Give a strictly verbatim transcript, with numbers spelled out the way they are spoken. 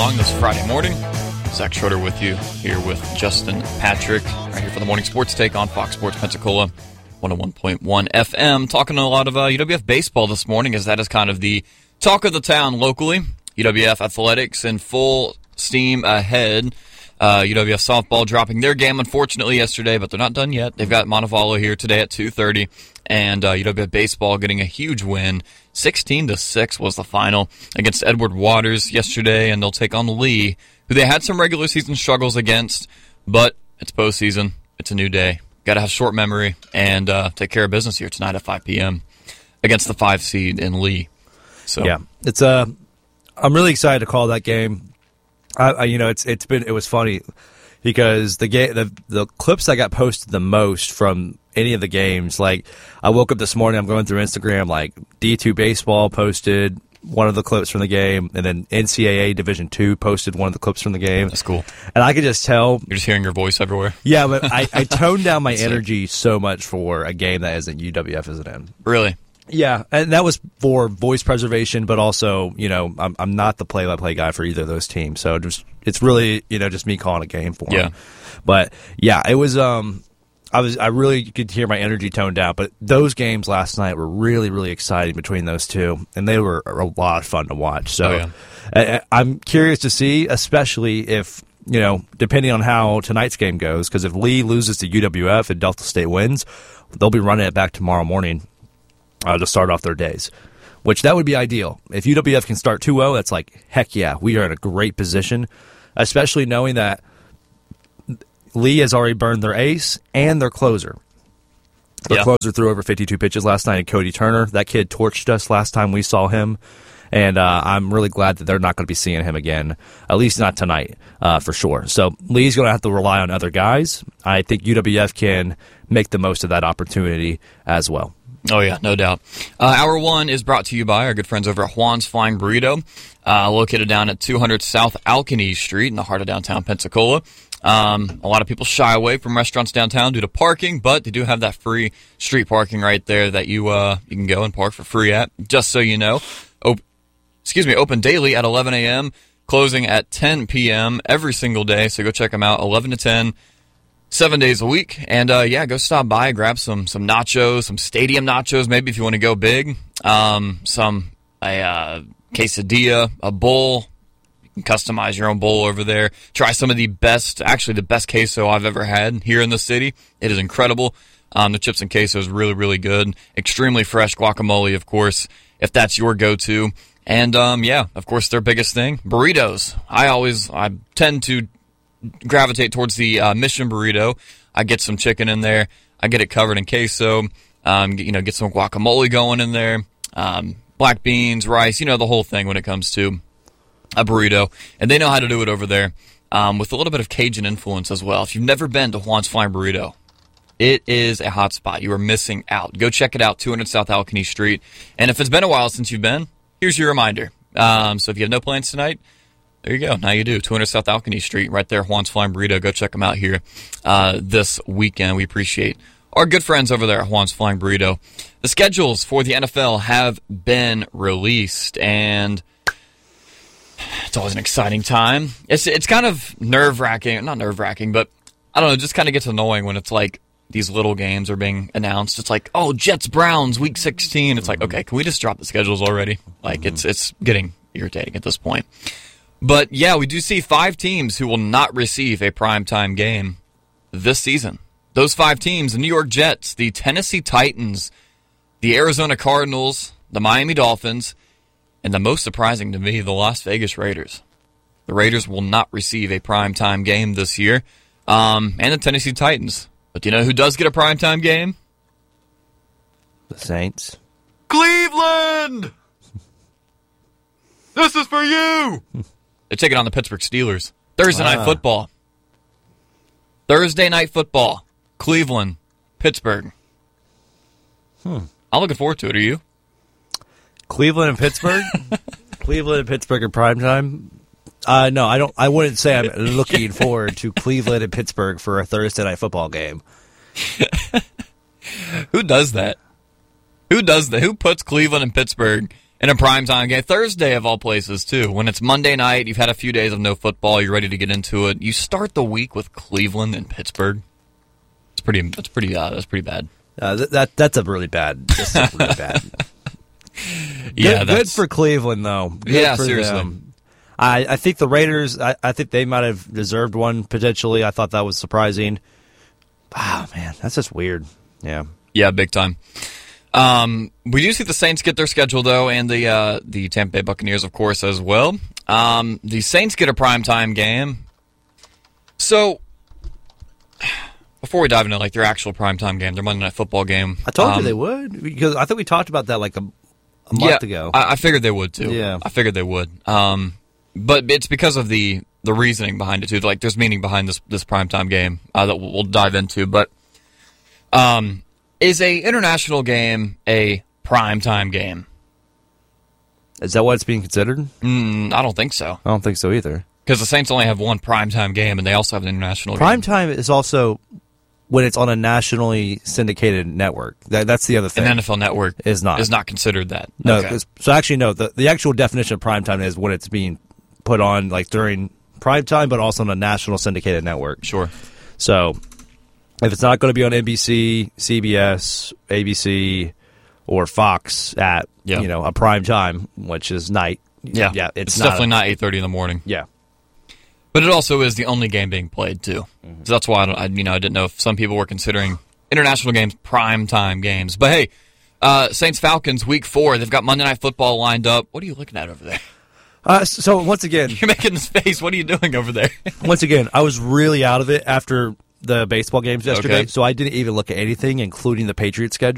along this Friday morning. Zach Schroeder with you here with Justin Patrick, right here for the Morning Sports Take on Fox Sports Pensacola, one oh one point one F M. Talking a lot of uh, U W F baseball this morning, as that is kind of the talk of the town locally. U W F athletics in full steam ahead. Uh, U W F softball dropping their game, unfortunately, yesterday, but they're not done yet. They've got Montevallo here today at two thirty, and uh, U W F baseball getting a huge win. sixteen to six was the final against Edward Waters yesterday, and they'll take on Lee, who they had some regular season struggles against, but it's postseason. It's a new day. Got to have short memory and uh, take care of business here tonight at five p.m. against the five seed in Lee. So yeah, it's uh, I'm really excited to call that game. I, I, you know, it's it's been it was funny because the game the the clips that got posted the most from any of the games. Like, I woke up this morning, I'm going through Instagram, like D two baseball posted one of the clips from the game, and then N C double A Division two posted one of the clips from the game. That's cool. And I could just tell you're just hearing your voice everywhere. Yeah, but I, I toned down my energy so much for a game that isn't U W F isn't in. Really? Yeah, and that was for voice preservation, but also, you know, I'm I'm not the play-by-play guy for either of those teams, so just it's really, you know, just me calling a game for them. Yeah. But yeah, it was um, I was I really could hear my energy toned down. But those games last night were really really exciting between those two, and they were a lot of fun to watch. So oh, yeah. I, I'm curious to see, especially if, you know, depending on how tonight's game goes, because if Lee loses to U W F and Delta State wins, they'll be running it back tomorrow morning. Uh, to start off their days, which that would be ideal. If U W F can start two oh, that's like, heck yeah, we are in a great position, especially knowing that Lee has already burned their ace and their closer. Their yeah. closer threw over fifty-two pitches last night, and Cody Turner, that kid torched us last time we saw him, and uh, I'm really glad that they're not going to be seeing him again, at least not tonight, uh, for sure. So Lee's going to have to rely on other guys. I think U W F can make the most of that opportunity as well. Oh, yeah, no doubt. Uh, hour one is brought to you by our good friends over at Juan's Flying Burrito, uh, located down at two hundred South Alkeny Street in the heart of downtown Pensacola. Um, a lot of people shy away from restaurants downtown due to parking, but they do have that free street parking right there that you uh, you can go and park for free at, just so you know. Op- excuse me, open daily at eleven a.m., closing at ten p.m. every single day, so go check them out, eleven to ten. Seven days a week, and uh, yeah, go stop by, grab some some nachos, some stadium nachos, maybe if you want to go big. Um, some a uh, quesadilla, a bowl. You can customize your own bowl over there. Try some of the best, actually the best queso I've ever had here in the city. It is incredible. Um, the chips and queso is really, really good. Extremely fresh guacamole, of course, if that's your go-to. And um, yeah, of course, their biggest thing, burritos. I always, I tend to gravitate towards the uh, Mission Burrito. I get some chicken in there. I get it covered in queso. Um, you know, get some guacamole going in there. Um, black beans, rice, you know, the whole thing when it comes to a burrito. And they know how to do it over there um, with a little bit of Cajun influence as well. If you've never been to Juan's Flying Burrito, it is a hot spot. You are missing out. Go check it out, two hundred South Alkeny Street. And if it's been a while since you've been, here's your reminder. Um, so if you have no plans tonight, there you go. Now you do. two hundred South Alkeny Street, right there, Juan's Flying Burrito. Go check them out here uh, this weekend. We appreciate our good friends over there at Juan's Flying Burrito. The schedules for the N F L have been released, and it's always an exciting time. It's it's kind of nerve-wracking. Not nerve-wracking, but I don't know, it just kind of gets annoying when it's like these little games are being announced. It's like, oh, Jets-Browns, week sixteen. It's like, okay, can we just drop the schedules already? Like, it's it's getting irritating at this point. But, yeah, we do see five teams who will not receive a primetime game this season. Those five teams, the New York Jets, the Tennessee Titans, the Arizona Cardinals, the Miami Dolphins, and the most surprising to me, the Las Vegas Raiders. The Raiders will not receive a primetime game this year, um, and the Tennessee Titans. But do you know who does get a primetime game? The Saints. Cleveland! This is for you! They're taking on the Pittsburgh Steelers. Thursday wow. night football. Thursday night football. Cleveland, Pittsburgh. Hmm. I'm looking forward to it. Are you? Cleveland and Pittsburgh? Cleveland and Pittsburgh are primetime? Uh, no, I don't. I wouldn't say I'm looking forward to Cleveland and Pittsburgh for a Thursday night football game. Who does that? Who does that? Who puts Cleveland and Pittsburgh And a primetime game, Thursday of all places, too. When it's Monday night, you've had a few days of no football, you're ready to get into it. You start the week with Cleveland and Pittsburgh. It's pretty, that's pretty, uh, that's pretty bad. Uh, th- that That's a really bad. That's a really bad. yeah, good, good for Cleveland, though. Good yeah, for seriously. Them. I, I think the Raiders, I, I think they might have deserved one, potentially. I thought that was surprising. Wow, man, that's just weird. Yeah. Yeah, big time. Um, we do see the Saints get their schedule, though, and the uh, the Tampa Bay Buccaneers, of course, as well. Um, the Saints get a primetime game. So, before we dive into like their actual primetime game, their Monday Night Football game. I told um, you they would, because I think we talked about that like a, a month yeah, ago. I, I figured they would, too. Yeah. I figured they would. Um, but it's because of the, the reasoning behind it, too. Like, there's meaning behind this, this primetime game uh, that we'll, we'll dive into. But, um... is a international game a primetime game? Is that what it's being considered? Mm, I don't think so. I don't think so either. Because the Saints only have one primetime game, and they also have an international Prime game. time is also when it's on a nationally syndicated network. That, that's the other thing. An N F L Network is not is not considered that. No, Okay. so actually, no. The, the actual definition of prime time is when it's being put on like during prime time, but also on a national syndicated network. Sure. So if it's not going to be on N B C, C B S, A B C, or Fox at Yeah. you know a prime time, which is night, Yeah, yeah, it's, it's not definitely a- not eight thirty in the morning. Yeah, But it also is the only game being played too. Mm-hmm. So that's why I, don't, I, you know, I didn't know if some people were considering international games primetime games. But hey, uh, Saints Falcons week four. They've got Monday Night Football lined up. What are you looking at over there? Uh, so once again, You're making this face. What are you doing over there? once again, I was really out of it after the baseball games yesterday, Okay. so I didn't even look at anything, including the Patriots schedule.